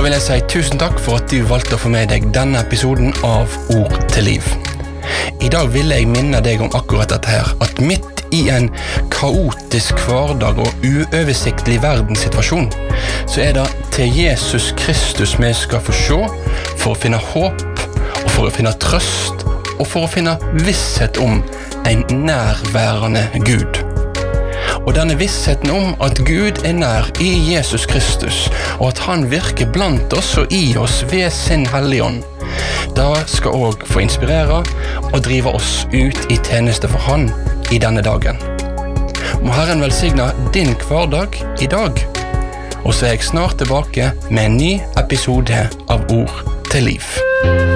vil jeg si tusen takk for at du valgte å få med deg denne episoden av Ord til liv. I dag vil jeg minne deg om akkurat dette her, at midt i en kaotisk hverdag og uoversiktlig verdenssituasjon, så det til Jesus Kristus vi skal få se, for å finne håp, og for å finne trøst, og for å finne visshet om en nærværende Gud. Og denne vissheten om at Gud nær i Jesus Kristus, og at han virker blant oss og i oss ved sin hellige ånd, da skal også få inspirere og drive oss ut i tjeneste for han i denne dagen. Må Herren velsigne din hverdag i dag, og så jeg snart tilbake med en ny episode av Ord til liv.